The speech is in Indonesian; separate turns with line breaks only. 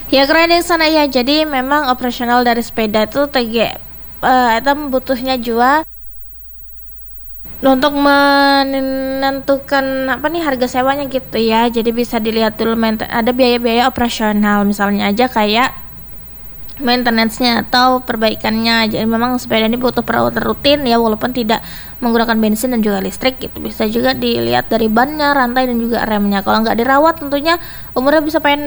Ya keren yang sana ya. Jadi memang operasional dari sepeda itu itu butuhnya juga untuk menentukan apa nih harga sewanya gitu ya. Jadi bisa dilihat dulu ada biaya-biaya operasional misalnya aja kayak maintenance-nya atau perbaikannya. Jadi memang sepeda ini butuh perawatan rutin ya, walaupun tidak menggunakan bensin dan juga listrik gitu. Bisa juga dilihat dari bannya, rantai dan juga remnya. Kalau nggak dirawat tentunya umurnya bisa pendek